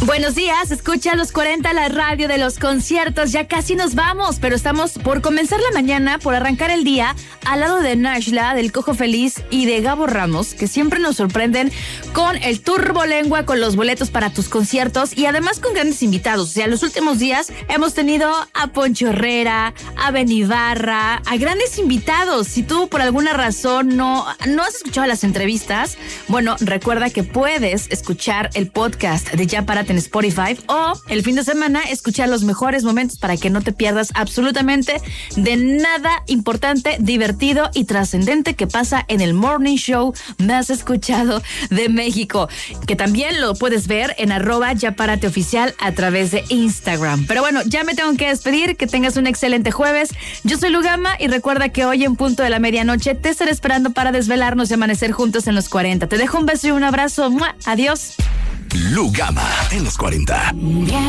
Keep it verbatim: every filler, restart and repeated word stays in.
Buenos días, escucha los cuarenta, la radio de los conciertos. Ya casi nos vamos, pero estamos por comenzar la mañana, por arrancar el día al lado de Nashla, del Cojo Feliz y de Gabo Ramos, que siempre nos sorprenden con el Turbolengua, con los boletos para tus conciertos y además con grandes invitados. O sea, los últimos días hemos tenido a Poncho Herrera, a Ben Ibarra, a grandes invitados. Si tú por alguna razón no, no has escuchado las entrevistas, bueno, recuerda que puedes escuchar el podcast de Ya Párate en Spotify o el fin de semana escuchar los mejores momentos para que no te pierdas absolutamente de nada importante, divertido y trascendente que pasa en el morning show más escuchado de México, que también lo puedes ver en arroba Ya Párate Oficial a través de Instagram. Pero bueno, ya me tengo que despedir, que tengas un excelente jueves. Yo soy Lugama y recuerda que hoy en punto de la medianoche te estaré esperando para desvelarnos y amanecer juntos en los cuarenta. Te dejo un beso y un abrazo. ¡Mua! Adiós. Lugama en los cuarenta.